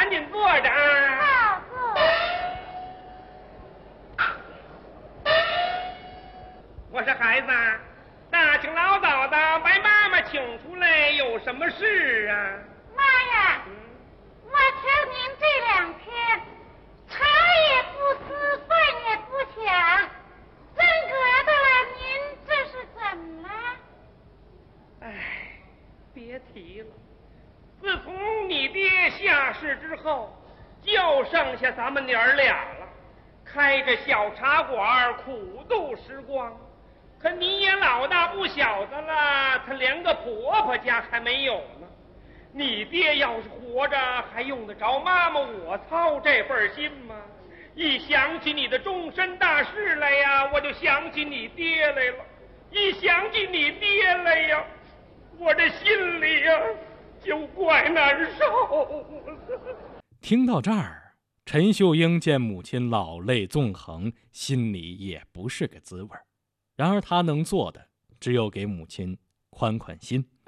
赶紧坐着啊。 好坐。 我说孩子，大清老早的把妈妈请出来，有什么事啊？ 妈呀，我瞧您这2天茶也不思，饭也不想，真格的了，您这是怎么了？ 哎，别提了，自从你爹下世之后，就剩下咱们娘儿俩了，开着小茶馆苦度时光。可你也老大不小的了，他连个婆婆家还没有呢。你爹要是活着，还用得着妈妈我操这份心吗？一想起你的终身大事来呀，我就想起你爹来了。一想起你爹来呀，我这心里呀就怪难受。 听到这儿，陈秀英见母亲老泪纵横，心里也不是个滋味。然而她能做的，只有给母亲宽宽心。